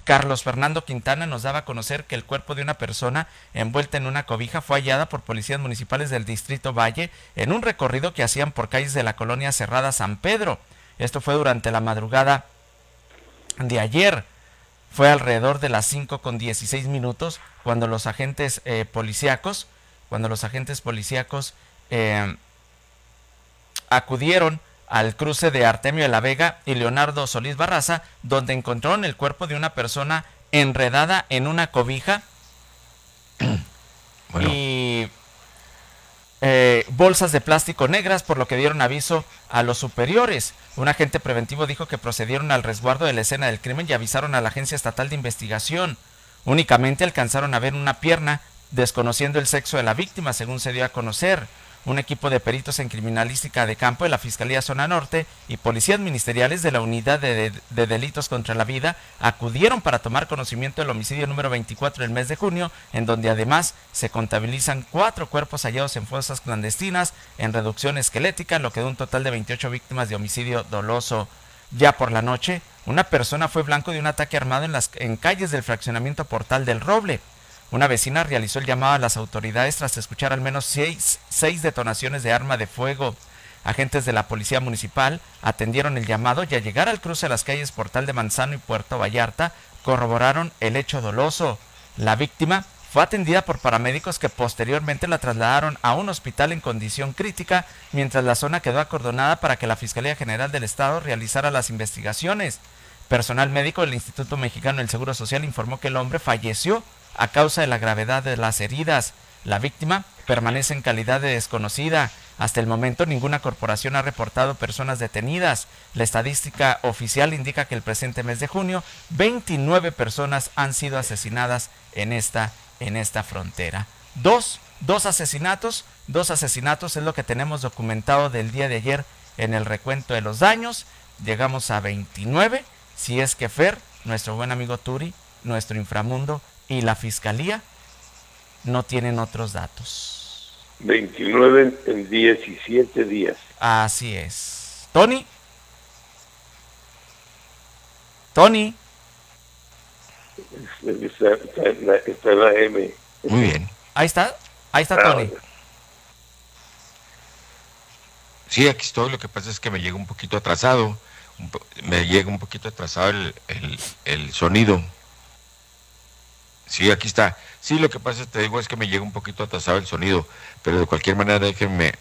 Carlos Fernando Quintana nos daba a conocer que el cuerpo de una persona envuelta en una cobija fue hallada por policías municipales del Distrito Valle en un recorrido que hacían por calles de la colonia Cerrada San Pedro. Esto fue durante la madrugada de ayer. Fue alrededor de las 5:16 cuando los agentes policíacos acudieron al cruce de Artemio de la Vega y Leonardo Solís Barraza, donde encontraron el cuerpo de una persona enredada en una cobija bueno. y bolsas de plástico negras, por lo que dieron aviso a los superiores. Un agente preventivo dijo que procedieron al resguardo de la escena del crimen y avisaron a la Agencia Estatal de Investigación. Únicamente alcanzaron a ver una pierna, desconociendo el sexo de la víctima, según se dio a conocer. Un equipo de peritos en criminalística de campo de la Fiscalía Zona Norte y policías ministeriales de la Unidad de Delitos contra la Vida acudieron para tomar conocimiento del homicidio número 24 del mes de junio, en donde además se contabilizan 4 cuerpos hallados en fosas clandestinas en reducción esquelética, lo que da un total de 28 víctimas de homicidio doloso. Ya por la noche, una persona fue blanco de un ataque armado en calles del fraccionamiento Portal del Roble. Una vecina realizó el llamado a las autoridades tras escuchar al menos seis detonaciones de arma de fuego. Agentes de la Policía Municipal atendieron el llamado y al llegar al cruce de las calles Portal de Manzano y Puerto Vallarta, corroboraron el hecho doloso. La víctima fue atendida por paramédicos que posteriormente la trasladaron a un hospital en condición crítica, mientras la zona quedó acordonada para que la Fiscalía General del Estado realizara las investigaciones. Personal médico del Instituto Mexicano del Seguro Social informó que el hombre falleció a causa de la gravedad de las heridas. La víctima permanece en calidad de desconocida. Hasta el momento ninguna corporación ha reportado personas detenidas. La estadística oficial indica que el presente mes de junio 29 personas han sido asesinadas en esta frontera. Dos asesinatos es lo que tenemos documentado del día de ayer en el recuento de los daños. Llegamos a 29, si es que Fer, nuestro buen amigo Turi, nuestro inframundo y la Fiscalía no tienen otros datos. 29 en 17 días. Así es. ¿Tony? ¿Tony? Está en la M. Muy bien. Ahí está Tony. Sí, aquí estoy. Lo que pasa es que me llega un poquito atrasado. El sonido. Sí, aquí está. Sí, lo que pasa, te digo, es que me llega un poquito atrasado el sonido, pero de cualquier manera déjenme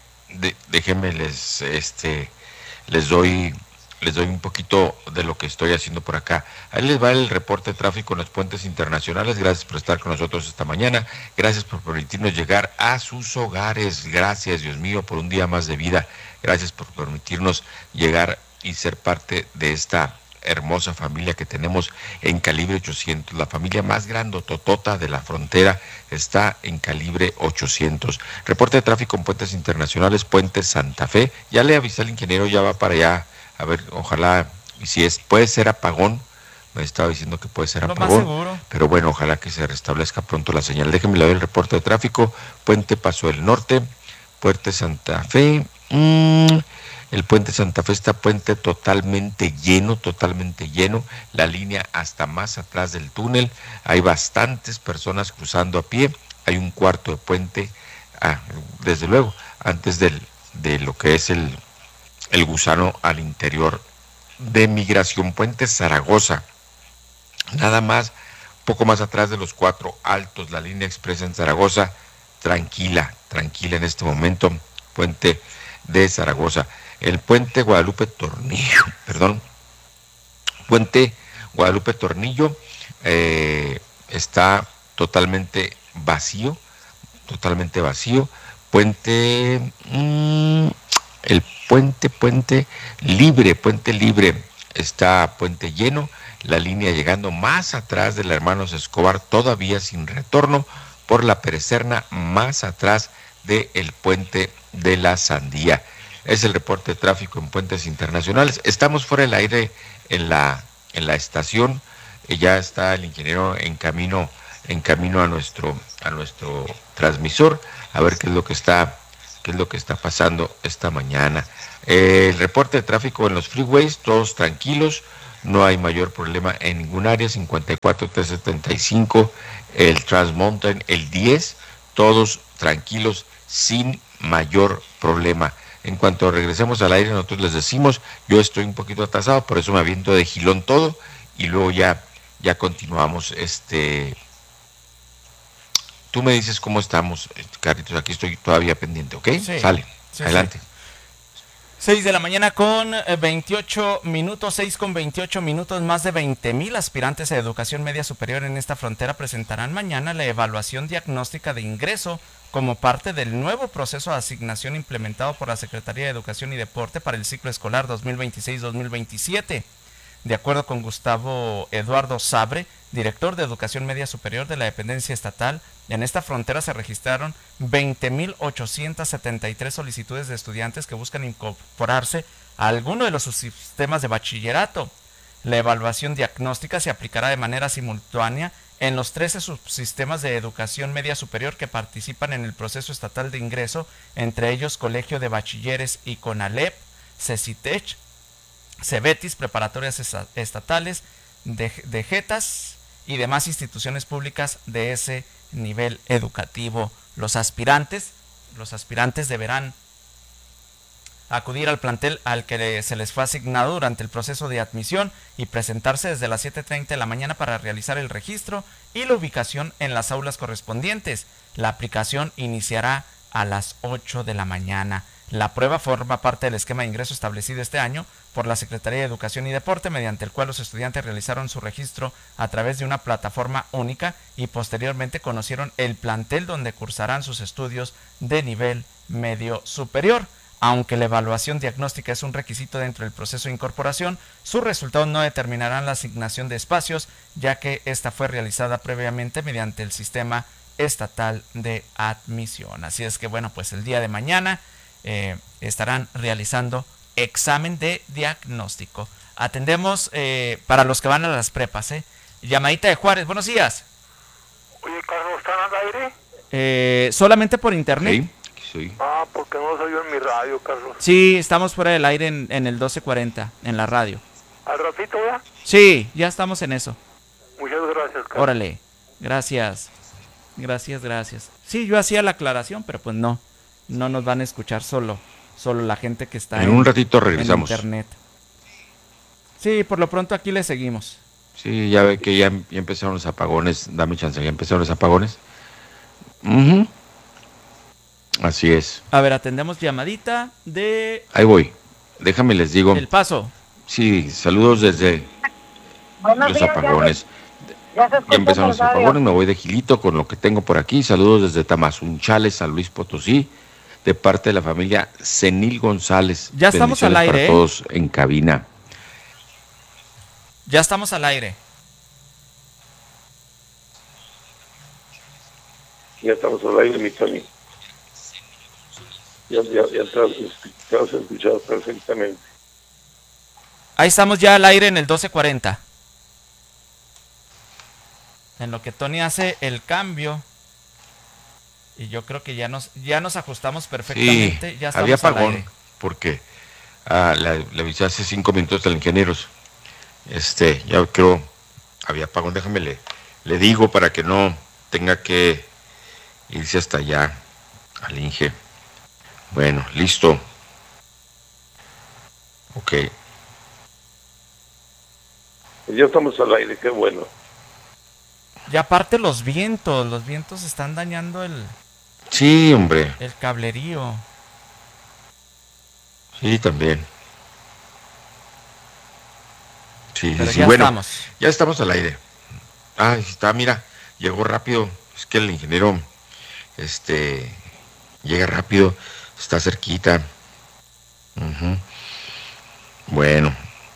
les doy un poquito de lo que estoy haciendo por acá. Ahí les va el reporte de tráfico en los puentes internacionales. Gracias por estar con nosotros esta mañana. Gracias por permitirnos llegar a sus hogares. Gracias, Dios mío, por un día más de vida. Gracias por permitirnos llegar y ser parte de esta hermosa familia que tenemos en calibre 800, la familia más grandototota de la frontera está en calibre 800. Reporte de tráfico en puentes internacionales, Puente Santa Fe. Ya le avisé al ingeniero, ya va para allá, a ver, ojalá, y si puede ser apagón, me estaba diciendo que puede ser apagón, pero bueno, ojalá que se restablezca pronto la señal. Déjenme leer el reporte de tráfico. Puente Paso del Norte, Puente Santa Fe. El puente Santa Fe está totalmente lleno, la línea hasta más atrás del túnel, hay bastantes personas cruzando a pie, hay un cuarto de puente, desde luego, antes de lo que es el gusano al interior de migración. Puente Zaragoza, nada más, poco más atrás de los 4 altos, la línea expresa en Zaragoza, tranquila en este momento, puente de Zaragoza. El puente Guadalupe Tornillo, puente Guadalupe Tornillo está totalmente vacío, el puente libre, está puente lleno, la línea llegando más atrás del Hermanos Escobar, todavía sin retorno, por la Perecerna, más atrás del puente de la Sandía. Es el reporte de tráfico en puentes internacionales. Estamos fuera del aire en la estación. Ya está el ingeniero en camino a nuestro transmisor, a ver qué es lo que está pasando esta mañana. El reporte de tráfico en los freeways, todos tranquilos, no hay mayor problema en ningún área, 54-375, el Trans Mountain, el 10, todos tranquilos, sin mayor problema. En cuanto regresemos al aire, nosotros les decimos, yo estoy un poquito atrasado, por eso me aviento de gilón todo, y luego ya continuamos. Tú me dices cómo estamos, Carlitos, aquí estoy todavía pendiente, ¿ok? Sí, Sale, sí, adelante. sí. 6 de la mañana con 28 minutos, 6 con 28 minutos, más de 20,000 aspirantes a educación media superior en esta frontera presentarán mañana la evaluación diagnóstica de ingreso como parte del nuevo proceso de asignación implementado por la Secretaría de Educación y Deporte para el ciclo escolar 2026-2027. De acuerdo con Gustavo Eduardo Sabre, director de Educación Media Superior de la dependencia estatal, en esta frontera se registraron 20,873 solicitudes de estudiantes que buscan incorporarse a alguno de los subsistemas de bachillerato. La evaluación diagnóstica se aplicará de manera simultánea en los 13 subsistemas de educación media superior que participan en el proceso estatal de ingreso, entre ellos Colegio de Bachilleres y CONALEP, CECITECH, Cebetis, preparatorias estatales, de JETAS y demás instituciones públicas de ese nivel educativo. Los aspirantes deberán acudir al plantel al que se les fue asignado durante el proceso de admisión y presentarse desde las 7:30 de la mañana para realizar el registro y la ubicación en las aulas correspondientes. La aplicación iniciará a las 8 de la mañana. La prueba forma parte del esquema de ingreso establecido este año por la Secretaría de Educación y Deporte, mediante el cual los estudiantes realizaron su registro a través de una plataforma única y posteriormente conocieron el plantel donde cursarán sus estudios de nivel medio superior. Aunque la evaluación diagnóstica es un requisito dentro del proceso de incorporación, sus resultados no determinarán la asignación de espacios, ya que esta fue realizada previamente mediante el sistema estatal de admisión. Así es que bueno, pues el día de mañana estarán realizando examen de diagnóstico. Atendemos para los que van a las prepas. Llamadita de Juárez, buenos días. Oye, Carlos, ¿están al aire? Solamente por internet. Sí. Ah, porque no se oyó en mi radio, Carlos. Sí, estamos fuera del aire en el 1240, en la radio. ¿Al ratito ya? Sí, ya estamos en eso. Muchas gracias, Carlos. Órale, gracias. Gracias. Sí, yo hacía la aclaración, pero pues no nos van a escuchar solo la gente que está en un ratito regresamos en internet. Sí, por lo pronto aquí le seguimos. Sí, ya ve que ya empezaron los apagones. Dame chance, ya empezaron los apagones. Así es. A ver, atendemos llamadita de... Ahí voy. Déjame les digo. El Paso. Sí, saludos desde los apagones. Ya empezaron los apagones, me voy de Gilito con lo que tengo por aquí. Saludos desde Tamazunchales, San Luis Potosí, de parte de la familia Zenil González. Ya estamos al aire. Para todos en cabina. Ya estamos al aire. Ya estamos al aire, mi Tony. Ya te has escuchado perfectamente. Ahí estamos ya al aire en el 1240. En lo que Tony hace el cambio. Y yo creo que ya nos ajustamos perfectamente. Sí, ya estamos había apagón, al aire. porque le avisé hace 5 minutos al ingenieros. Ya creo, había apagón. Déjame le digo para que no tenga que irse hasta allá al Inge. Bueno, listo. Ok. Ya estamos al aire, qué bueno. Y aparte los vientos están dañando Sí, hombre. el cablerío. Sí, también. Sí, Pero sí, ya bueno, estamos. Ya estamos al aire. Está, mira, llegó rápido. Es que el ingeniero, llega rápido, está cerquita. Bueno.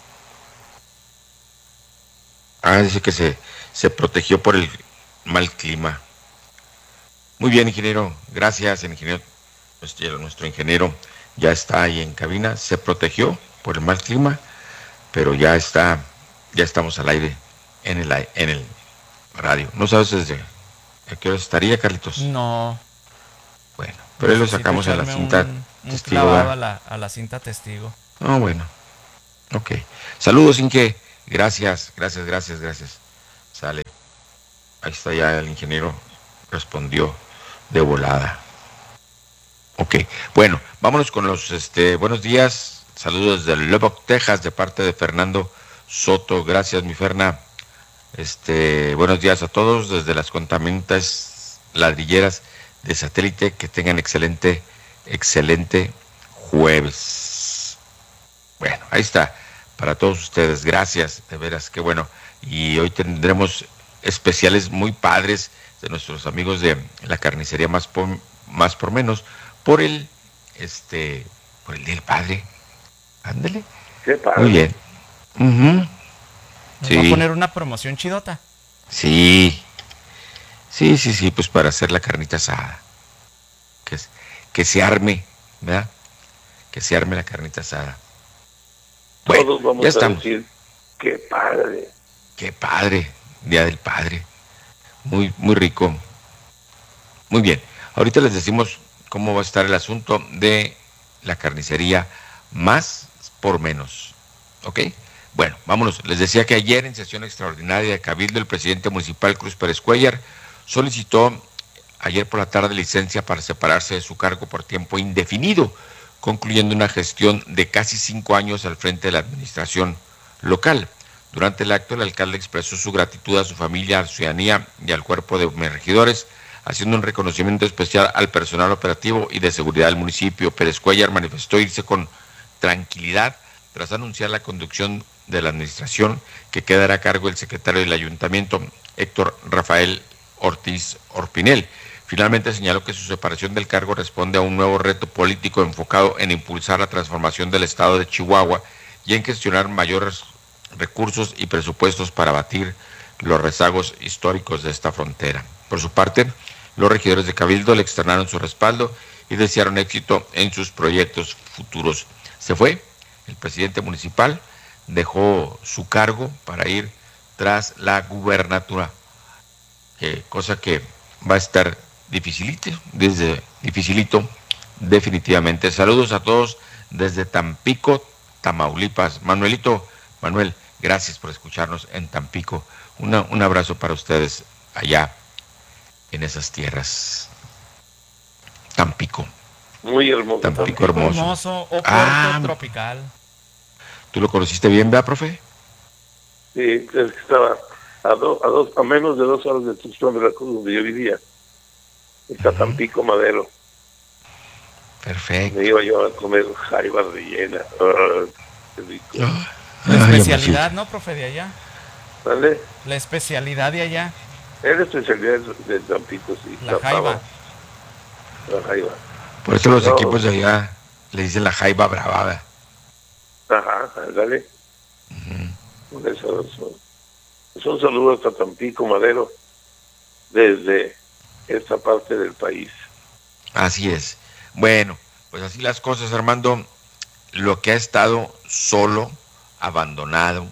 Dice que se protegió por el mal clima. Muy bien, ingeniero. Gracias, el ingeniero. Nuestro ingeniero ya está ahí en cabina. Se protegió por el mal clima, pero ya estamos al aire en el radio. ¿No sabes desde a qué hora estaría, Carlitos? No. Bueno, pero ahí lo sacamos a la cinta testigo. A la cinta testigo. Bueno. Ok. Saludos, Inge. Gracias. Sale. Ahí está ya el ingeniero, respondió de volada. Ok, bueno, vámonos con los buenos días. Saludos desde Lubbock, Texas, de parte de Fernando Soto. Gracias, mi Ferna. Buenos días a todos desde las contaminantes ladrilleras de Satélite. Que tengan excelente jueves. Bueno, ahí está. Para todos ustedes, gracias, de veras, qué bueno. Y hoy tendremos especiales muy padres de nuestros amigos de la carnicería más por menos, por el por el Día del Padre. Ándale. Qué padre. Muy bien. Nos Sí. va a poner una promoción chidota. Sí, pues para hacer la carnita asada. Que se arme, ¿verdad? Que se arme la carnita asada. Bueno, Todos vamos ya a estamos. decir, qué padre. Qué padre, Día del Padre. Muy, muy rico. Muy bien. Ahorita les decimos cómo va a estar el asunto de la carnicería más por menos. ¿Ok? Bueno, vámonos. Les decía que ayer en sesión extraordinaria de Cabildo, el presidente municipal Cruz Pérez Cuellar solicitó ayer por la tarde licencia para separarse de su cargo por tiempo indefinido, concluyendo una gestión de casi 5 años al frente de la administración local. Durante el acto, el alcalde expresó su gratitud a su familia, a la ciudadanía y al cuerpo de regidores, haciendo un reconocimiento especial al personal operativo y de seguridad del municipio. Pérez Cuellar manifestó irse con tranquilidad tras anunciar la conducción de la administración que quedará a cargo del secretario del ayuntamiento, Héctor Rafael Ortiz Orpinel. Finalmente señaló que su separación del cargo responde a un nuevo reto político enfocado en impulsar la transformación del estado de Chihuahua y en gestionar mayores recursos y presupuestos para abatir los rezagos históricos de esta frontera. Por su parte, los regidores de Cabildo le externaron su respaldo y desearon éxito en sus proyectos futuros. Se fue el presidente municipal, dejó su cargo para ir tras la gubernatura, cosa que va a estar dificilito, definitivamente. Saludos a todos desde Tampico, Tamaulipas. Manuel, gracias por escucharnos en Tampico. Un abrazo para ustedes allá en esas tierras. Tampico. Muy hermoso. Tampico hermoso. Hermoso o puerto tropical. ¿Tú lo conociste bien, verdad, profe? Sí, es que estaba a menos de 2 horas de Tuxtlan, Veracruz, donde yo vivía. Está Tampico Madero. Perfecto. Me iba yo a comer jaiba rellena. Qué rico. La especialidad, ¿no, profe, de allá? ¿Vale? La especialidad de allá. Es la especialidad de Tampico, sí. La jaiba. La jaiba. Por eso los equipos de allá le dicen la jaiba bravada. Ajá, dale. Por eso, es un saludo hasta Tampico Madero, desde esta parte del país. Así es. Bueno, pues así las cosas, Armando. Lo que ha estado solo, abandonado,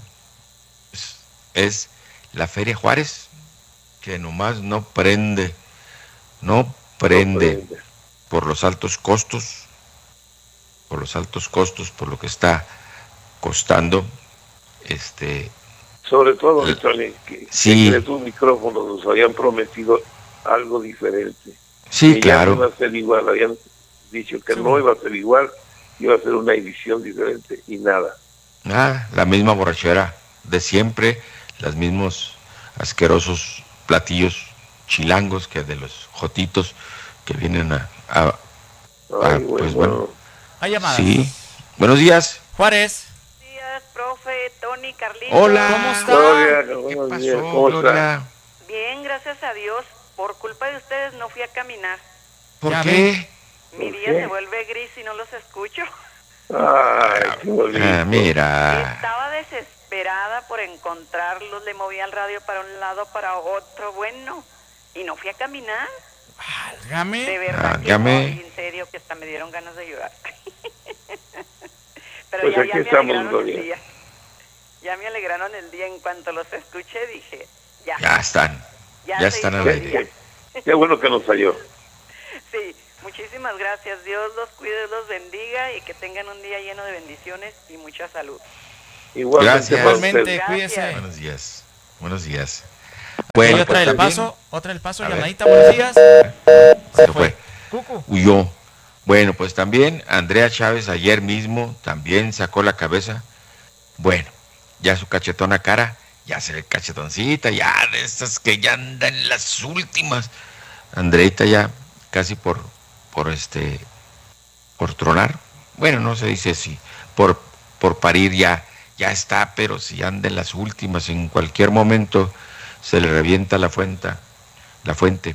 es la Feria Juárez, que nomás no prende por los altos costos, por lo que está costando. Sobre todo, Tony, que sí. en tu micrófono nos habían prometido algo diferente. Sí, que claro. Ya no iba a ser igual, habían dicho que no iba a ser igual, iba a ser una edición diferente y nada. La misma borrachera de siempre, los mismos asquerosos platillos chilangos que de los jotitos que vienen pues bueno. Hay llamadas. Sí. Buenos días. Juárez. Buenos días, profe, Tony, Carlitos. Hola. ¿Cómo está? Gloria, ¿Qué buenos pasó, días, ¿cómo Gloria? está? Bien, gracias a Dios. Por culpa de ustedes no fui a caminar. ¿Por Ya qué? Mi ¿Por día qué? se vuelve gris y no los escucho. Ay, qué bonito. Mira. Estaba desesperada por encontrarlos. Le movía el radio para un lado, para otro. Bueno, y no fui a caminar. De Válgame. verdad que no, y en serio que hasta me dieron ganas de llorar. Pero Pues ya aquí me estamos, alegraron Gloria. el día. Ya me alegraron el día. En cuanto los escuché, dije, Ya están. Ya se están hizo al el aire. día. Qué bueno que nos salió. Sí, muchísimas gracias. Dios los cuide, los bendiga y que tengan un día lleno de bendiciones y mucha salud. Igualmente, Gracias. Igualmente, cuídese. Buenos días. Buenos días. Bueno, Bueno, otra pues del también paso, otra del paso, A ver. llamadita, buenos días. Se fue. Cucu. huyó. Bueno, pues también Andrea Chávez ayer mismo también sacó la cabeza. Bueno, ya su cachetona cara, ya se ve cachetoncita, ya de estas que ya anda en las últimas. Andreita ya casi por tronar. Bueno, no se dice así, por parir ya está, pero si anda en las últimas, en cualquier momento se le revienta la fuente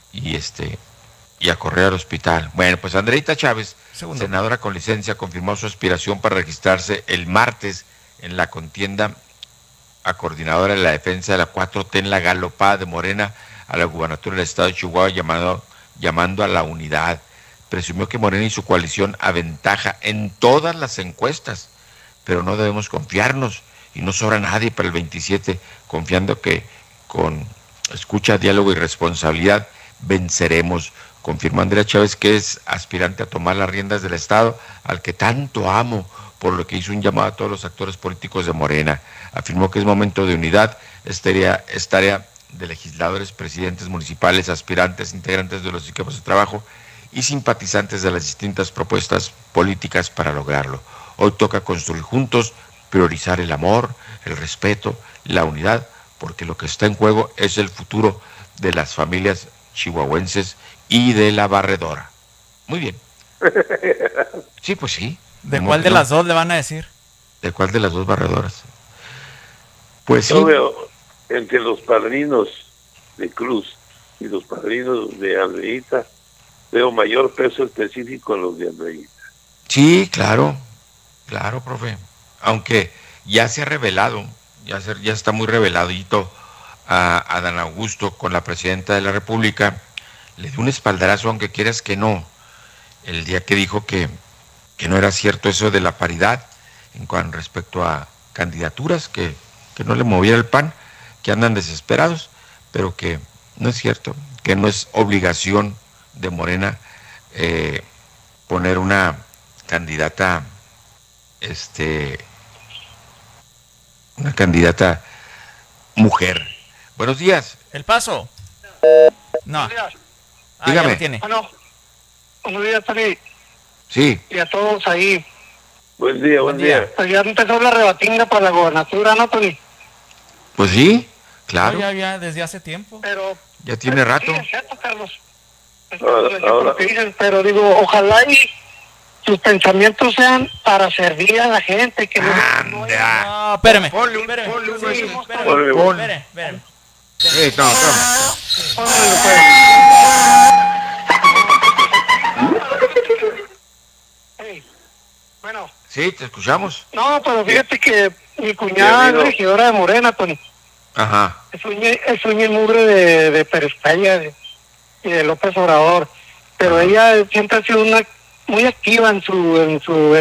y a correr al hospital. Bueno, pues Andreita Chávez, Segundo. senadora con licencia, confirmó su aspiración para registrarse el martes en la contienda a coordinadora de la defensa de la 4T en la galopada de Morena a la gubernatura del estado de Chihuahua, llamando a la unidad. Presumió que Morena y su coalición aventaja en todas las encuestas, pero no debemos confiarnos y no sobra nadie para el 27, confiando que con escucha, diálogo y responsabilidad venceremos. Confirmó Andrea Chávez, que es aspirante a tomar las riendas del Estado, al que tanto amo, por lo que hizo un llamado a todos los actores políticos de Morena. Afirmó que es momento de unidad, es tarea de legisladores, presidentes municipales, aspirantes, integrantes de los equipos de trabajo y simpatizantes de las distintas propuestas políticas para lograrlo. Hoy toca construir juntos, priorizar el amor, el respeto, la unidad, porque lo que está en juego es el futuro de las familias chihuahuenses y de la barredora. Muy bien. Sí, pues sí. ¿De cuál de las dos le van a decir? ¿De cuál de las dos barredoras? Pues sí. Yo veo entre los padrinos de Cruz y los padrinos de Andreita, veo mayor peso específico en los de Andreita. Sí, claro, profe. Aunque ya se ha revelado, ya está muy reveladito a Dan Augusto con la presidenta de la República. Le dio un espaldarazo, aunque quieras que no, el día que dijo que no era cierto eso de la paridad con respecto a candidaturas, que no le moviera el pan, que andan desesperados, pero que no es cierto, que no es obligación de Morena poner una candidata, una candidata mujer. Buenos días. ¿El paso? No. Buenos días. Dígame. Ya lo tiene. Bueno, buenos días, Tony. Sí. Y a todos ahí. Buen día, buen día. Pues ya empezó la rebatinga para la gobernatura, ¿no, Tony? Pues sí, claro. No, ya desde hace tiempo. Pero Ya tiene rato. sí, es cierto, Carlos. Es Ahora. lo que dicen, pero digo, ojalá y sus pensamientos sean para servir a la gente, que no Anda. No, espérame. Ponle un Espérame. Ponle. No. Hey, bueno, Sí, te escuchamos. no, pero fíjate que mi cuñada es regidora de Morena, Tony. Ajá. Es un mugre de Pérez Calle y de López Obrador, pero ella siempre ha sido muy activa en su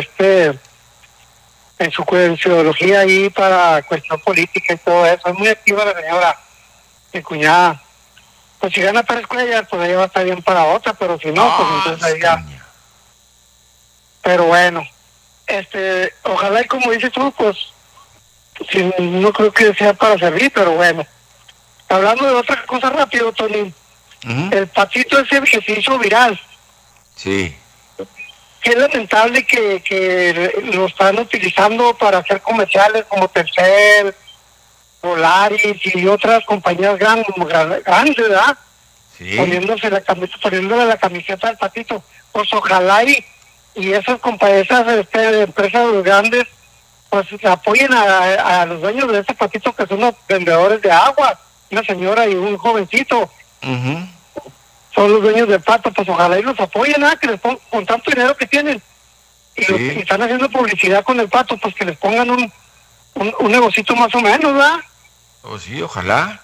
ideología ahí para cuestión política y todo eso. Es muy activa la señora, mi cuñada. Pues si gana Pérez Cuellar, pues ella va a estar bien para otra, pero si no, pues entonces ahí ya. Pero bueno, ojalá y como dices tú, pues sí, no creo que sea para servir, pero bueno. Hablando de otra cosa rápido, Tony, el patito ese que se hizo viral, Sí. que es lamentable que lo están utilizando para hacer comerciales como Telcel, Polaris y otras compañías grandes, ¿verdad? Sí. Poniéndole la camiseta al patito. Pues ojalá y esas empresas grandes pues apoyen a los dueños de ese patito, que son los vendedores de agua, una señora y un jovencito. Son los dueños del pato, pues ojalá y los apoyen, que les pongan, con tanto dinero que tienen y, Sí. y están haciendo publicidad con el pato, pues que les pongan un negocito más o menos, ¿verdad? Oh, sí, ojalá.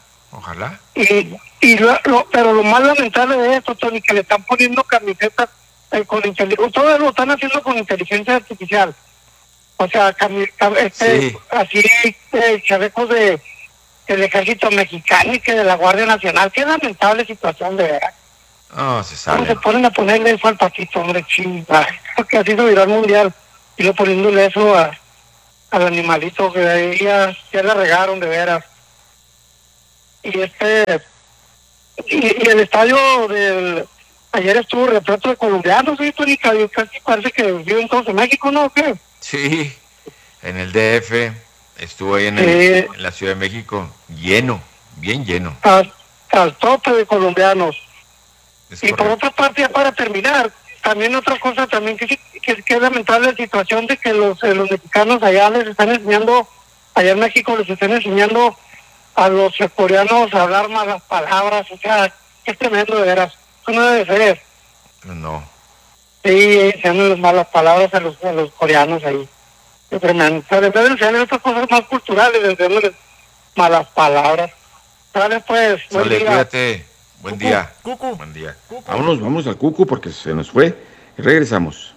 Pero lo más lamentable de esto, Tony, que le están poniendo camisetas todo lo están haciendo con inteligencia artificial. O sea, Sí. así chalecos del ejército mexicano y que de la Guardia Nacional. Qué lamentable situación, de verdad. No, se ¿Cómo sale. se ponen a ponerle eso al patito, hombre, chinga? Porque así se viró al mundial. Y lo poniéndole eso al animalito, que ahí ya le regaron de veras. Y y el estadio ayer estuvo repleto de colombianos, ¿sí, Tónica? Casi parece que viven todos en México, ¿no? ¿Qué? Sí, en el DF, estuvo ahí en la Ciudad de México, lleno, bien lleno. Al tope de colombianos. Es y correcto. por otra parte, ya para terminar, también otra cosa también que es lamentable la situación de que los mexicanos allá les están enseñando, allá en México les están enseñando a los coreanos a hablar malas palabras, o sea, es tremendo de veras, eso no debe ser. No. Sí, enseñando malas palabras a los coreanos ahí, es tremendo. O sea, en vez de enseñarles otras cosas más culturales, enseñarles malas palabras. Sale pues, buen Sale, día. cuídate. Buen día. Cucu. Buen día. Cucu. Vamos al Cucu porque se nos fue y regresamos.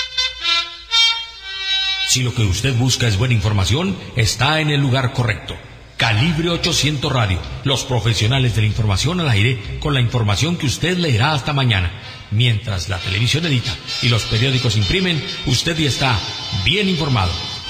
Si lo que usted busca es buena información, está en el lugar correcto. Calibre 800 Radio, los profesionales de la información al aire, con la información que usted leerá hasta mañana. Mientras la televisión edita y los periódicos imprimen, usted ya está bien informado.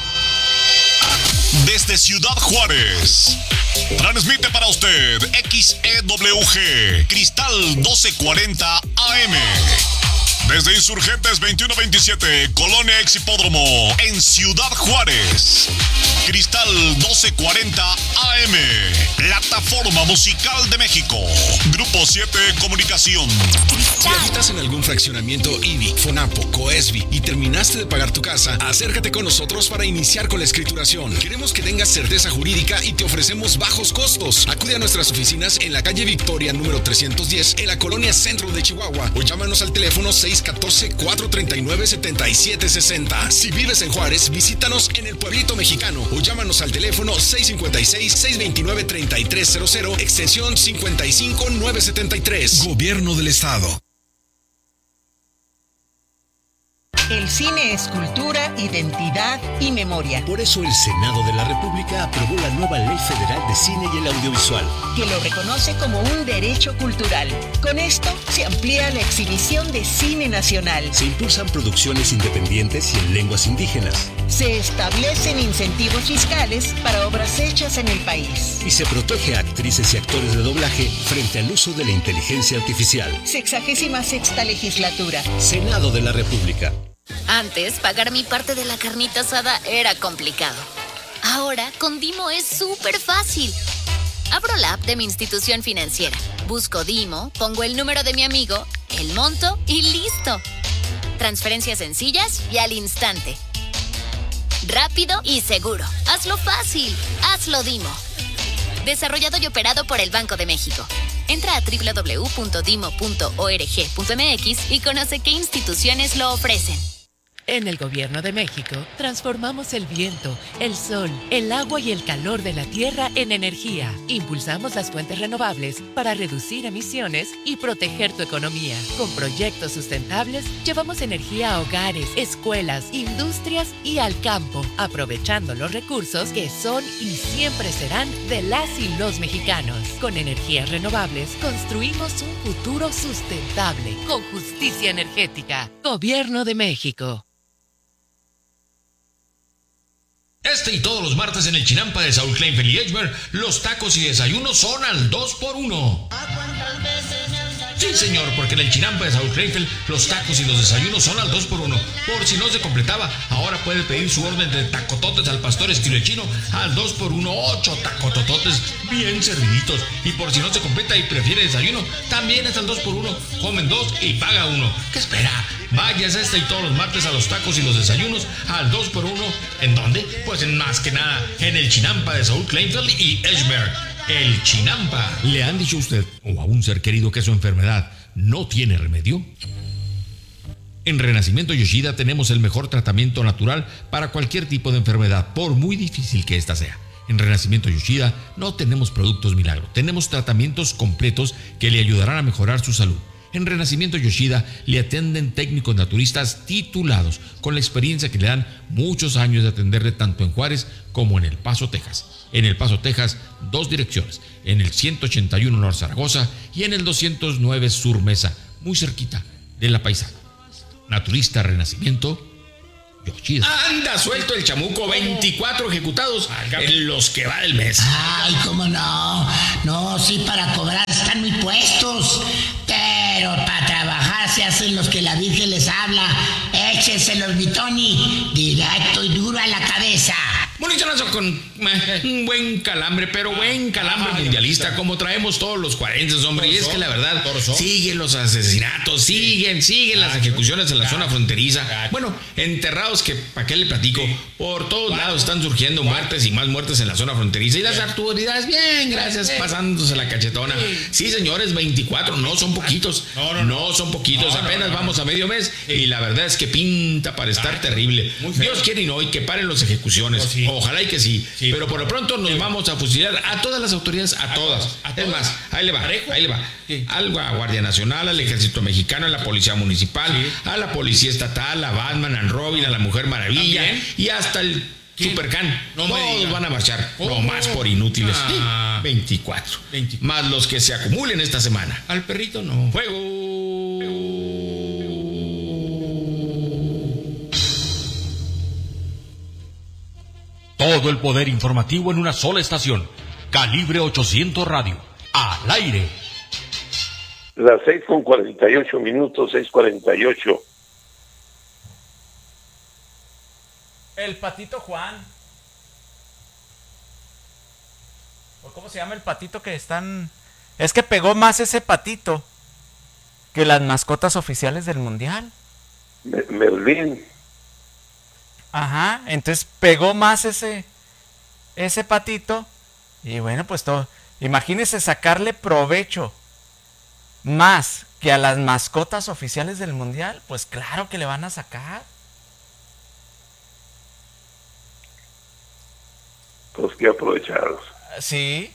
Desde Ciudad Juárez, transmite para usted XEWG, Cristal 1240 AM. Desde Insurgentes 2127, Colonia Ex Hipódromo, en Ciudad Juárez. Cristal 1240 AM, Plataforma Musical de México. Grupo 7 Comunicación. Si habitas en algún fraccionamiento IBI, FONAPO, COESBI y terminaste de pagar tu casa, acércate con nosotros para iniciar con la escrituración. Queremos que tengas certeza jurídica y te ofrecemos bajos costos. Acude a nuestras oficinas en la calle Victoria número 310 en la colonia Centro de Chihuahua o llámanos al teléfono 614-439-7760. Si vives en Juárez, visítanos en el Pueblito Mexicano o llámanos al teléfono 656-629-3300, extensión 55973. Gobierno del Estado. El cine es cultura, identidad y memoria. Por eso el Senado de la República aprobó la nueva Ley Federal de Cine y el Audiovisual, que lo reconoce como un derecho cultural. Con esto se amplía la exhibición de cine nacional. Se impulsan producciones independientes y en lenguas indígenas. Se establecen incentivos fiscales para obras hechas en el país. Y se protege a actrices y actores de doblaje frente al uso de la inteligencia artificial. 66ª legislatura. Senado de la República. Antes, pagar mi parte de la carnita asada era complicado. Ahora, con Dimo es súper fácil. Abro la app de mi institución financiera, busco Dimo, pongo el número de mi amigo, el monto y ¡listo! Transferencias sencillas y al instante. Rápido y seguro. Hazlo fácil. Hazlo Dimo. Desarrollado y operado por el Banco de México. Entra a www.dimo.org.mx y conoce qué instituciones lo ofrecen. En el Gobierno de México, transformamos el viento, el sol, el agua y el calor de la tierra en energía. Impulsamos las fuentes renovables para reducir emisiones y proteger tu economía. Con proyectos sustentables, llevamos energía a hogares, escuelas, industrias y al campo, aprovechando los recursos que son y siempre serán de las y los mexicanos. Con energías renovables, construimos un futuro sustentable, con justicia energética. Gobierno de México. Este y todos los martes en el Chinampa de Saúl Kleinfeld y Edgemer, los tacos y desayunos son al 2x1. Sí, señor, porque en el Chinampa de Saúl Kleinfeld, los tacos y los desayunos son al 2x1. Por si no se completaba, ahora puede pedir su orden de tacototes al pastor estilo chino al 2x1, 8 tacotototes bien serviditos. Y por si no se completa y prefiere desayuno, también es al 2x1. Comen 2 y paga 1. ¿Qué espera? Váyase este y todos los martes a los tacos y los desayunos al 2x1. ¿En dónde? Pues en más que nada, en el Chinampa de Saúl Kleinfeld y Edgemer. El Chinampa. ¿Le han dicho a usted o a un ser querido que su enfermedad no tiene remedio? En Renacimiento Yoshida tenemos el mejor tratamiento natural para cualquier tipo de enfermedad, por muy difícil que ésta sea. En Renacimiento Yoshida no tenemos productos milagro, tenemos tratamientos completos que le ayudarán a mejorar su salud. En Renacimiento Yoshida le atienden técnicos naturistas titulados con la experiencia que le dan muchos años de atenderle tanto en Juárez como en El Paso, Texas. En El Paso, Texas, 2 direcciones, en el 181 North Zaragoza y en el 209 Sur Mesa, muy cerquita de La Paisana. Naturista Renacimiento Anda suelto el chamuco, 24 ejecutados en los que va del mes. Ay, cómo no. No, sí, para cobrar están muy puestos. Pero para trabajar se hacen los que la Virgen les habla. Écheselos, mi Tony. Directo y duro a la cabeza. Municionazo con un buen calambre, pero buen calambre mundialista, como traemos todos los 40, hombre. Y es que la verdad, siguen los asesinatos, siguen las ejecuciones en la zona fronteriza. Bueno, enterrados que, ¿para qué le platico? Por todos lados están surgiendo muertes y más muertes en la zona fronteriza. Y las autoridades, bien, gracias, pasándose la cachetona. Sí, señores, 24, no son poquitos. No son poquitos, apenas vamos a medio mes. Y la verdad es que pinta para estar terrible. Dios quiere y no, y que paren las ejecuciones. Ojalá y que sí, pero por lo pronto nos vamos a fusilar a todas las autoridades, a todas. Es más, ahí le va. Algo a Guardia Nacional, al Ejército Mexicano, a la Policía Municipal, a la Policía Estatal, a Batman, a Robin, a la Mujer Maravilla y hasta el Supercan. Todos van a marchar, no más por inútiles. 24. Más los que se acumulen esta semana. Al perrito no. ¡Fuego! Todo el poder informativo en una sola estación. Calibre 800 Radio. Al aire. Las 6:48, 6:48. El patito Juan. ¿Cómo se llama el patito que están? Es que pegó más ese patito que las mascotas oficiales del mundial. Merlín. Ajá, entonces pegó más ese patito. Y bueno, pues todo. Imagínese sacarle provecho más que a las mascotas oficiales del mundial. Pues claro que le van a sacar. Pues que aprovecharlos. Sí.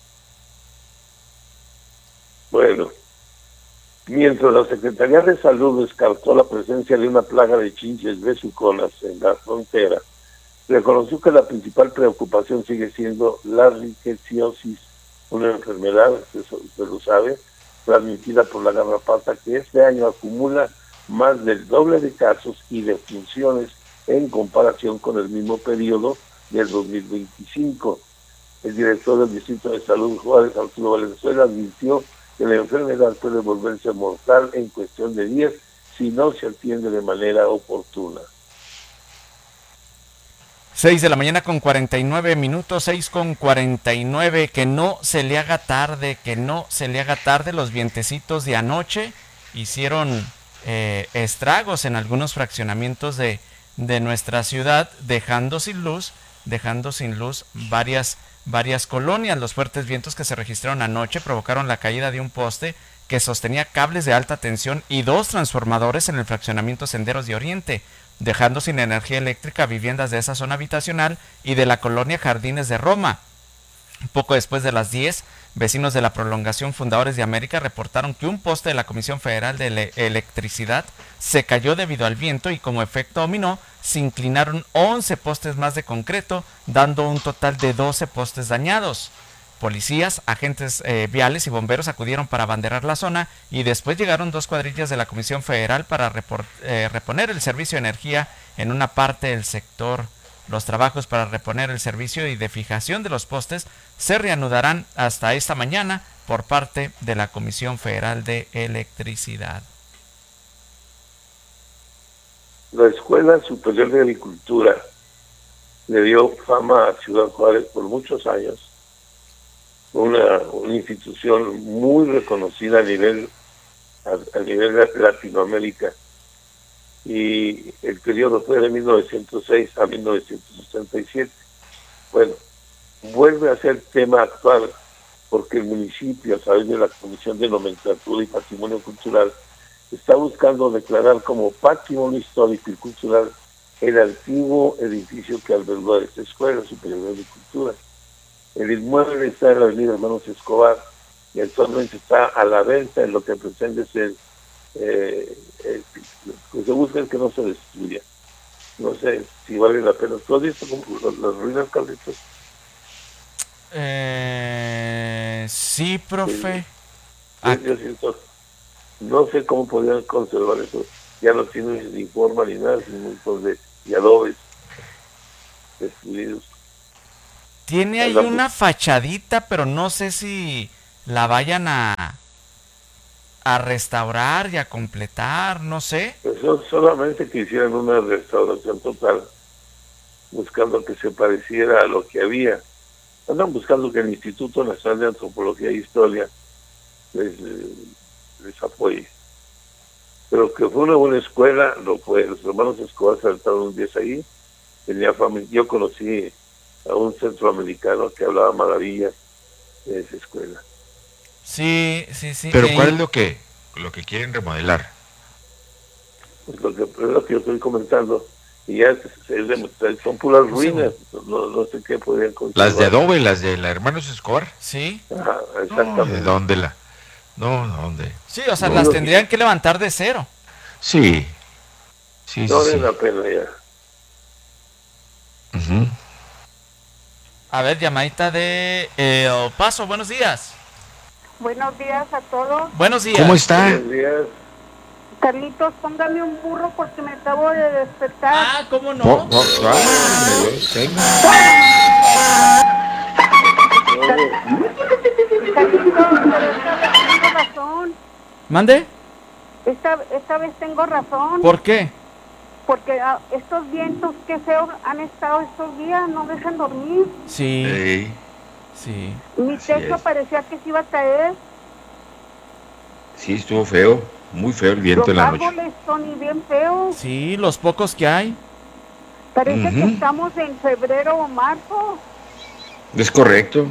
Bueno, mientras la Secretaría de Salud descartó la presencia de una plaga de chinches besuconas en la frontera, reconoció que la principal preocupación sigue siendo la riqueciosis, una enfermedad, usted lo sabe, transmitida por la garrapata, que este año acumula más del doble de casos y defunciones en comparación con el mismo periodo del 2025. El director del Distrito de Salud, Juárez Arturo Valenzuela, advirtió que la enfermedad puede volverse mortal en cuestión de días si no se atiende de manera oportuna. 6:49 a.m, 6:49, que no se le haga tarde, los vientecitos de anoche hicieron estragos en algunos fraccionamientos de nuestra ciudad, dejando sin luz varias colonias. Los fuertes vientos que se registraron anoche provocaron la caída de un poste que sostenía cables de alta tensión y 2 transformadores en el fraccionamiento Senderos de Oriente, dejando sin energía eléctrica viviendas de esa zona habitacional y de la colonia Jardines de Roma. Poco después de las 10, vecinos de la prolongación Fundadores de América reportaron que un poste de la Comisión Federal de Electricidad se cayó debido al viento y como efecto dominó se inclinaron 11 postes más de concreto, dando un total de 12 postes dañados. Policías, agentes viales y bomberos acudieron para abanderar la zona y después llegaron 2 cuadrillas de la Comisión Federal para reponer el servicio de energía en una parte del sector. Los trabajos para reponer el servicio y de fijación de los postes se reanudarán hasta esta mañana por parte de la Comisión Federal de Electricidad. La Escuela Superior de Agricultura le dio fama a Ciudad Juárez por muchos años, una institución muy reconocida a nivel Latinoamérica, y el periodo fue de 1906 a 1967. Bueno, vuelve a ser tema actual porque el municipio, a través de la Comisión de Nomenclatura y Patrimonio Cultural, está buscando declarar como patrimonio histórico y cultural el antiguo edificio que albergó esta Escuela Superior de Agricultura. El inmueble está en la avenida Hermanos Escobar y actualmente está a la venta en lo que pretende ser, lo que se busca es que no se destruya. No sé si vale la pena. ¿Tú has visto las ruinas, Carlitos? Sí, profe. Yo siento, no sé cómo podrían conservar eso. Ya no tienen ni forma ni nada, es un montón de y adobes destruidos. Tiene ahí una fachadita, pero no sé si la vayan a restaurar y a completar, no sé. Eso solamente que hicieran una restauración total, buscando que se pareciera a lo que había. Andan buscando que el Instituto Nacional de Antropología e Historia les apoye. Pero que fue una buena escuela, lo fue. Los hermanos Escobar saltaron un 10 ahí. Tenía familia. Yo conocí a un centroamericano que hablaba maravillas de esa escuela. Sí. Pero ¿cuál es lo que quieren remodelar? Pues lo que yo estoy comentando, y ya son puras ruinas, no sé qué podrían conservar. Las de adobe, las de la Hermanos Escobar. Sí. Ajá, exactamente. ¿De dónde la? No, ¿dónde? Sí, o sea, las tendrían que levantar de cero. Sí. No vale la pena ya. Uh-huh. A ver, llamadita de El Paso, buenos días. Buenos días a todos. Buenos días. ¿Cómo está? Buenos días. Carlitos, póngame un burro porque me acabo de despertar. Ah, ¿cómo no? Carlitos, pero esta vez tengo razón. ¿Mande? Esta vez tengo razón. ¿Por qué? Porque estos vientos que feos han estado estos días, no dejan dormir. Sí. Mi techo parecía que se iba a caer. Sí, estuvo feo, muy feo el viento en la noche. Los árboles son bien feos. Sí, los pocos que hay. Parece que estamos en febrero o marzo. Es correcto.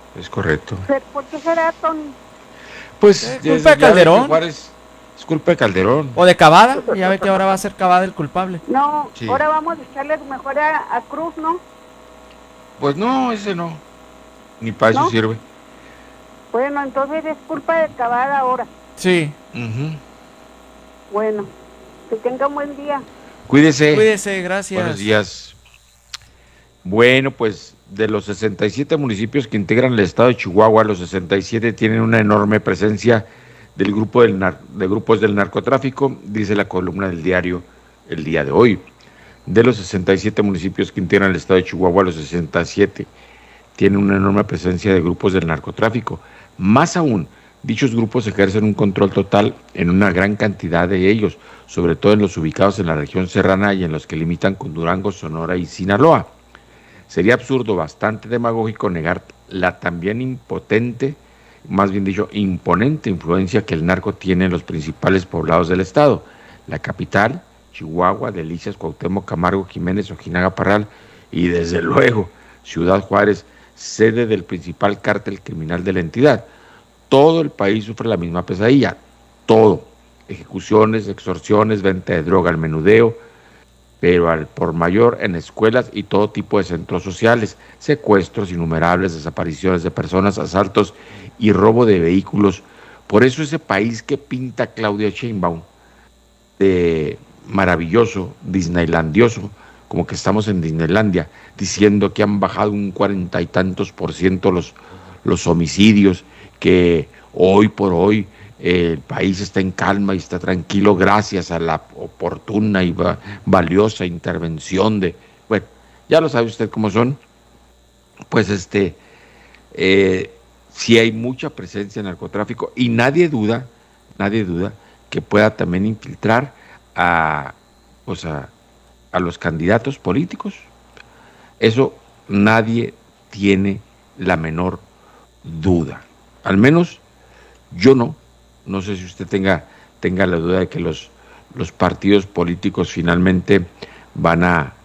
¿Por qué será, Tony? Pues ¿Es culpa de Calderón? Es culpa de Calderón. ¿O de Cavada? Ya ve que ahora va a ser Cavada el culpable. No, sí. Ahora vamos a echarle mejor a Cruz, ¿no? Pues no, ese no. Ni para eso sirve. Bueno, entonces es culpa de Cavada ahora. Sí. Uh-huh. Bueno, que tenga un buen día. Cuídese, gracias. Buenos días. Bueno, pues de los 67 municipios que integran el estado de Chihuahua, los 67 tienen una enorme presencia del grupo de grupos del narcotráfico, dice la columna del diario el día de hoy. De los 67 municipios que integran el estado de Chihuahua, los 67 tienen una enorme presencia de grupos del narcotráfico. Más aún, dichos grupos ejercen un control total en una gran cantidad de ellos, sobre todo en los ubicados en la región serrana y en los que limitan con Durango, Sonora y Sinaloa. Sería absurdo, bastante demagógico, negar la también imponente influencia que el narco tiene en los principales poblados del estado. La capital, Chihuahua, Delicias, Cuauhtémoc, Camargo, Jiménez, Ojinaga, Parral y desde luego Ciudad Juárez, sede del principal cártel criminal de la entidad. Todo el país sufre la misma pesadilla, todo. Ejecuciones, extorsiones, venta de droga al menudeo, pero al por mayor en escuelas y todo tipo de centros sociales, secuestros innumerables, desapariciones de personas, asaltos y robo de vehículos. Por eso ese país que pinta Claudia Sheinbaum de maravilloso, disneylandioso, como que estamos en Disneylandia, diciendo que han bajado un 40 y tantos % los homicidios, que hoy por hoy el país está en calma y está tranquilo gracias a la oportuna y valiosa intervención de, bueno, ya lo sabe usted cómo son, pues sí hay mucha presencia en narcotráfico y nadie duda que pueda también infiltrar a los candidatos políticos. Eso nadie tiene la menor duda. Al menos yo no sé si usted tenga la duda de que los partidos políticos finalmente van a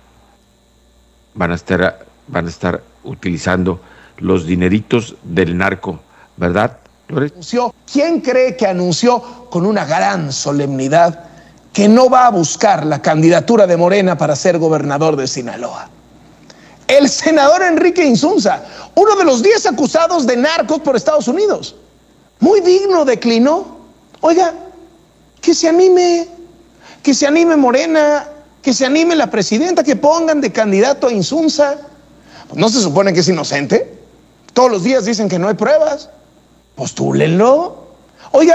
estar utilizando los dineritos del narco, ¿verdad, Flores? ¿Quién cree que anunció con una gran solemnidad que no va a buscar la candidatura de Morena para ser gobernador de Sinaloa? El senador Enrique Insunza, uno de los 10 acusados de narcos por Estados Unidos. Muy digno declinó. Oiga, que se anime Morena, que se anime la presidenta, que pongan de candidato a Insunza. Pues no se supone que es inocente. Todos los días dicen que no hay pruebas. Postúlenlo. Oiga,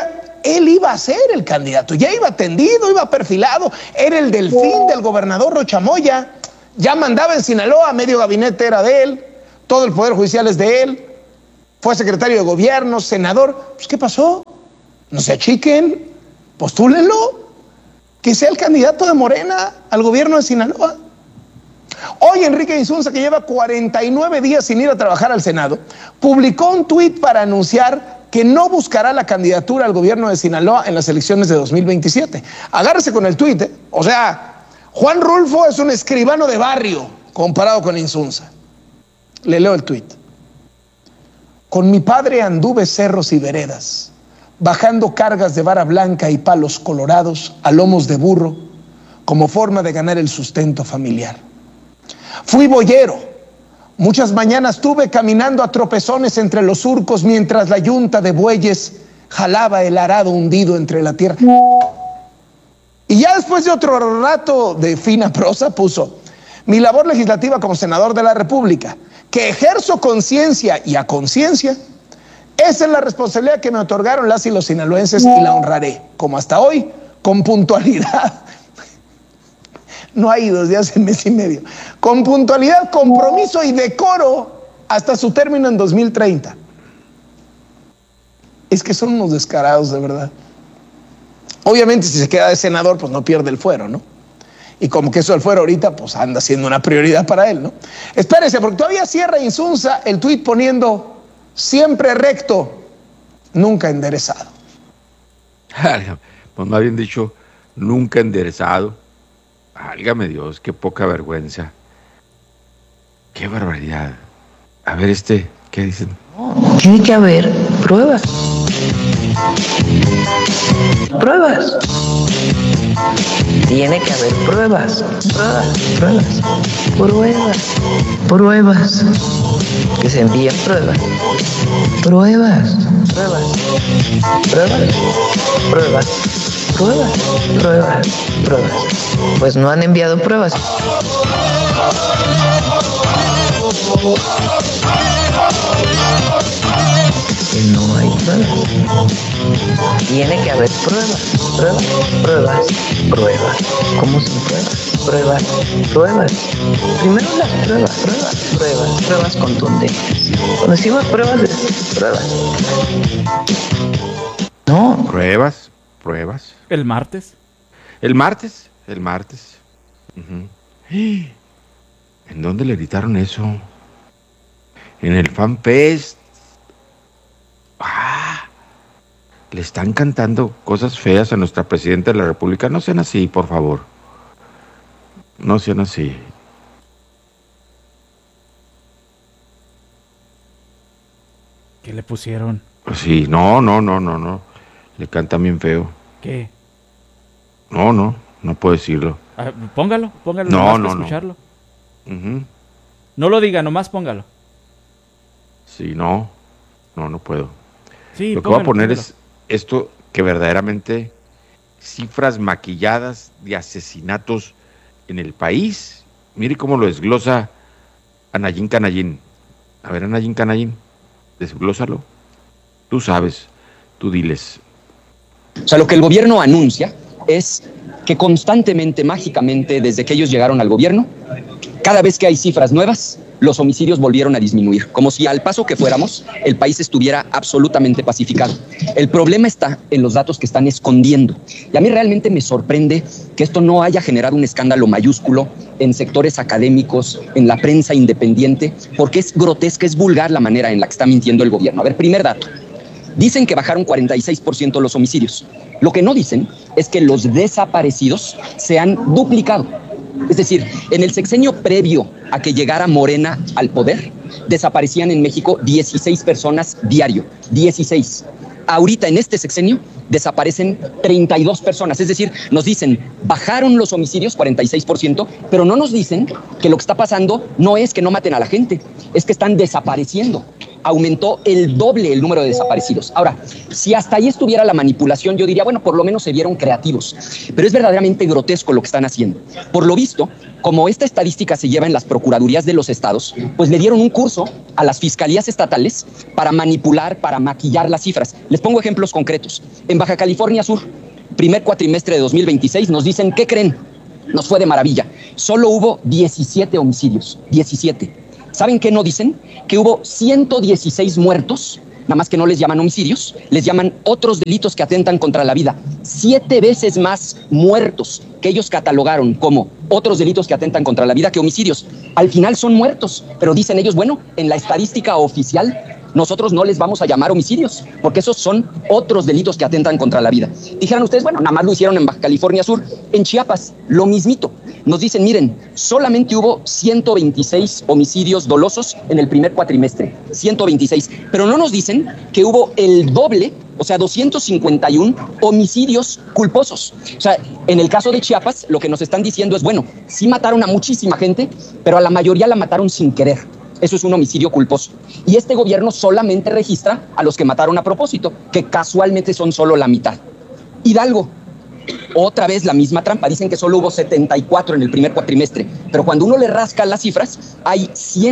él iba a ser el candidato, ya iba tendido, iba perfilado, era el delfín del gobernador Rocha Moya, ya mandaba en Sinaloa, medio gabinete era de él, todo el poder judicial es de él, fue secretario de gobierno, senador. Pues, ¿qué pasó? No se achiquen, postúlenlo, que sea el candidato de Morena al gobierno de Sinaloa. Hoy Enrique Insunza, que lleva 49 días sin ir a trabajar al Senado, publicó un tuit para anunciar que no buscará la candidatura al gobierno de Sinaloa en las elecciones de 2027. Agárrese con el tuit, ¿eh? O sea, Juan Rulfo es un escribano de barrio comparado con Insunza. Le leo el tuit. Con mi padre anduve cerros y veredas, bajando cargas de vara blanca y palos colorados a lomos de burro, como forma de ganar el sustento familiar. Fui boyero, muchas mañanas tuve caminando a tropezones entre los surcos mientras la yunta de bueyes jalaba el arado hundido entre la tierra. Y ya después de otro rato de fina prosa puso: mi labor legislativa como senador de la República, que ejerzo conciencia y a conciencia, esa es la responsabilidad que me otorgaron las y los sinaloenses y la honraré, como hasta hoy, con puntualidad. No ha ido desde hace mes y medio. Con puntualidad, compromiso y decoro hasta su término en 2030. Es que son unos descarados, de verdad. Obviamente, si se queda de senador, pues no pierde el fuero, ¿no? Y como que eso del fuero ahorita, pues anda siendo una prioridad para él, ¿no? Espérese, porque todavía cierra Insunza el tuit poniendo: siempre recto, nunca enderezado. Pues más bien dicho, nunca enderezado. Válgame Dios, qué poca vergüenza. Qué barbaridad. A ver, ¿qué dicen? Tiene que haber pruebas. Pruebas. Tiene que haber pruebas. Pruebas. Que se envíen pruebas. Pruebas. Pues no han enviado pruebas. Que no hay pruebas. Tiene que haber pruebas. ¿Cómo son pruebas? Primero las pruebas contundentes. Cuando decimos pruebas. No. Pruebas. ¿El martes? Uh-huh. ¿En dónde le gritaron eso? En el FanFest. Le están cantando cosas feas a nuestra presidenta de la República. No sean así, por favor. No sean así. ¿Qué le pusieron? Pues sí, no. Le cantan bien feo. ¿Qué? No puedo decirlo. Póngalo No, nomás para escucharlo. Uh-huh. No lo diga, nomás póngalo. Sí, no puedo. Sí, lo que voy a poner es esto, que verdaderamente cifras maquilladas de asesinatos en el país. Mire cómo lo desglosa Anayín Canayín. A ver, Anayín Canayín, desglósalo. Tú sabes, tú diles. O sea, lo que el gobierno anuncia es que constantemente, mágicamente, desde que ellos llegaron al gobierno, cada vez que hay cifras nuevas, los homicidios volvieron a disminuir, como si al paso que fuéramos, el país estuviera absolutamente pacificado. El problema está en los datos que están escondiendo. Y a mí realmente me sorprende que esto no haya generado un escándalo mayúsculo en sectores académicos, en la prensa independiente, porque es grotesca, es vulgar la manera en la que está mintiendo el gobierno. A ver, primer dato. Dicen que bajaron 46% los homicidios. Lo que no dicen es que los desaparecidos se han duplicado. Es decir, en el sexenio previo a que llegara Morena al poder, desaparecían en México 16 personas diario. 16. Ahorita en este sexenio desaparecen 32 personas. Es decir, nos dicen, bajaron los homicidios 46%, pero no nos dicen que lo que está pasando no es que no maten a la gente, es que están desapareciendo. aumentó el doble el número de desaparecidos. Ahora, si hasta ahí estuviera la manipulación, yo diría, bueno, por lo menos se vieron creativos. Pero es verdaderamente grotesco lo que están haciendo. Por lo visto, como esta estadística se lleva en las procuradurías de los estados, pues le dieron un curso a las fiscalías estatales para manipular, para maquillar las cifras. Les pongo ejemplos concretos. En Baja California Sur, primer cuatrimestre de 2026, nos dicen, ¿qué creen? Nos fue de maravilla. Solo hubo 17 homicidios, 17. ¿Saben qué no dicen? Que hubo 116 muertos, nada más que no les llaman homicidios, les llaman otros delitos que atentan contra la vida. 7 veces más muertos que ellos catalogaron como otros delitos que atentan contra la vida que homicidios. Al final son muertos, pero dicen ellos, bueno, en la estadística oficial nosotros no les vamos a llamar homicidios, porque esos son otros delitos que atentan contra la vida. Dijeran ustedes, bueno, nada más lo hicieron en Baja California Sur. En Chiapas, lo mismito. Nos dicen, miren, solamente hubo 126 homicidios dolosos en el primer cuatrimestre. 126. Pero no nos dicen que hubo el doble, o sea, 251 homicidios culposos. O sea, en el caso de Chiapas, lo que nos están diciendo es, bueno, sí mataron a muchísima gente, pero a la mayoría la mataron sin querer. Eso es un homicidio culposo. Y este gobierno solamente registra a los que mataron a propósito, que casualmente son solo la mitad. Hidalgo, otra vez la misma trampa. Dicen que solo hubo 74 en el primer cuatrimestre, pero cuando uno le rasca las cifras, hay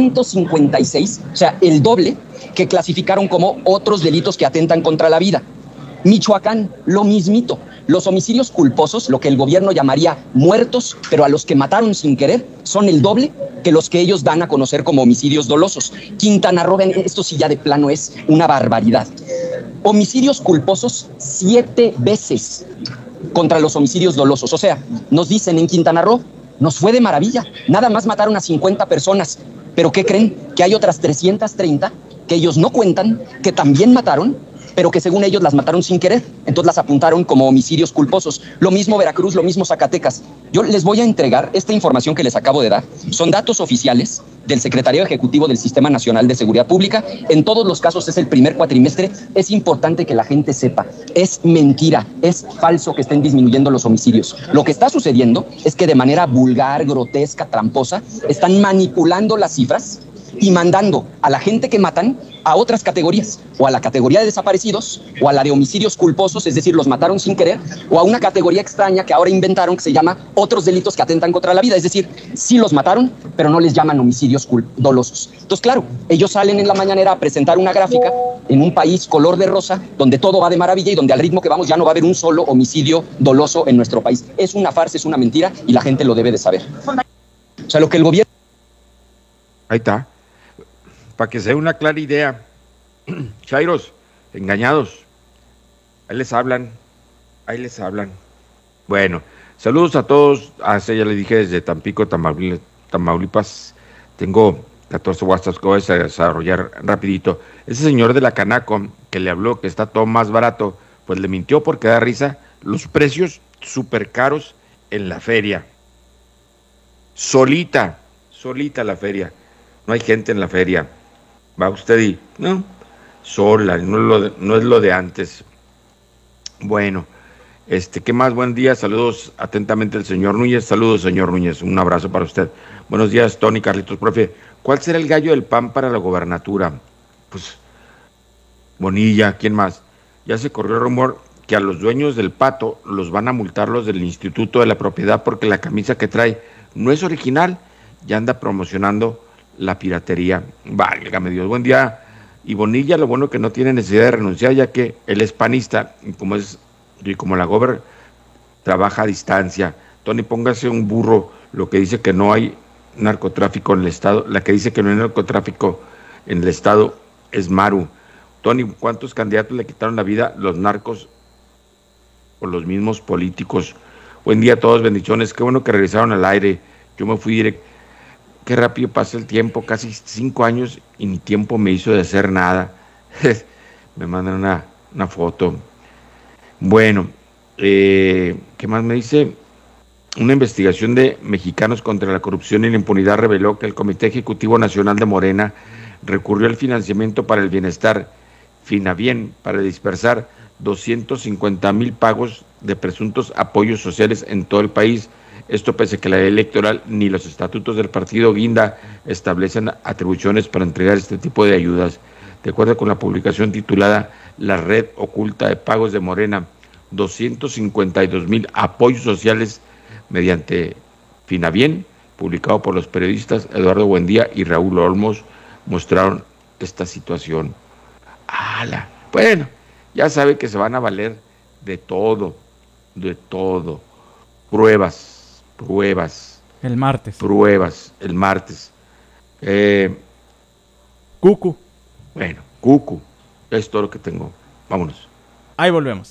156, o sea, el doble, que clasificaron como otros delitos que atentan contra la vida. Michoacán, lo mismito. Los homicidios culposos, lo que el gobierno llamaría muertos, pero a los que mataron sin querer, son el doble que los que ellos dan a conocer como homicidios dolosos. Quintana Roo, esto sí ya de plano es una barbaridad. Homicidios culposos 7 veces contra los homicidios dolosos. O sea, nos dicen en Quintana Roo, nos fue de maravilla, nada más mataron a 50 personas. Pero ¿qué creen? Que hay otras 330 que ellos no cuentan, que también mataron, pero que según ellos las mataron sin querer, entonces las apuntaron como homicidios culposos. Lo mismo Veracruz, lo mismo Zacatecas. Yo les voy a entregar esta información que les acabo de dar. Son datos oficiales del Secretariado Ejecutivo del Sistema Nacional de Seguridad Pública. En todos los casos es el primer cuatrimestre. Es importante que la gente sepa, es mentira, es falso que estén disminuyendo los homicidios. Lo que está sucediendo es que de manera vulgar, grotesca, tramposa, están manipulando las cifras y mandando a la gente que matan a otras categorías, o a la categoría de desaparecidos, o a la de homicidios culposos, es decir, los mataron sin querer, o a una categoría extraña que ahora inventaron que se llama otros delitos que atentan contra la vida, es decir, sí los mataron, pero no les llaman homicidios dolosos. Entonces, claro, ellos salen en la mañanera a presentar una gráfica en un país color de rosa, donde todo va de maravilla y donde al ritmo que vamos ya no va a haber un solo homicidio doloso en nuestro país. Es una farsa, es una mentira, y la gente lo debe de saber. O sea, lo que el gobierno... Ahí está. Para que se dé una clara idea, chairos, engañados, ahí les hablan. Bueno, saludos a todos, ya le dije desde Tampico, Tamaulipas, tengo 14 WhatsApps que voy a desarrollar rapidito. Ese señor de la Canaco que le habló que está todo más barato, pues le mintió porque da risa, los precios súper caros en la feria, solita la feria, no hay gente en la feria. Va usted y, no, sola, no es lo de antes. Bueno, ¿qué más? Buen día, saludos atentamente el señor Núñez. Saludos, señor Núñez, un abrazo para usted. Buenos días, Tony, Carlitos, profe. ¿Cuál será el gallo del PAN para la gobernatura? Pues, Bonilla, ¿quién más? Ya se corrió el rumor que a los dueños del Pato los van a multar los del Instituto de la Propiedad porque la camisa que trae no es original, ya anda promocionando la piratería. Válgame Dios. Buen día. Y Bonilla, lo bueno que no tiene necesidad de renunciar, ya que él es panista, y como la gober trabaja a distancia. Tony, póngase un burro, lo que dice que no hay narcotráfico en el Estado, la que dice que no hay narcotráfico en el Estado es Maru. Tony, ¿cuántos candidatos le quitaron la vida los narcos o los mismos políticos? Buen día a todos, bendiciones. Qué bueno que regresaron al aire. Yo me fui directo. Qué rápido pasa el tiempo, casi 5 años y mi tiempo me hizo de hacer nada. Me mandan una foto. Bueno, ¿qué más me dice? Una investigación de Mexicanos contra la Corrupción y la Impunidad reveló que el Comité Ejecutivo Nacional de Morena recurrió al financiamiento para el bienestar, FINABIEN, para dispersar 250,000 pagos de presuntos apoyos sociales en todo el país. Esto pese a que la ley electoral ni los estatutos del partido Guinda establecen atribuciones para entregar este tipo de ayudas. De acuerdo con la publicación titulada La red oculta de pagos de Morena, 252,000 apoyos sociales mediante Finabien, publicado por los periodistas Eduardo Buendía y Raúl Olmos, mostraron esta situación. ¡Hala! Bueno, ya sabe que se van a valer de todo. Pruebas. El martes. Pruebas, el martes. Cucu. Bueno, Cucu. Es todo lo que tengo. Vámonos. Ahí volvemos.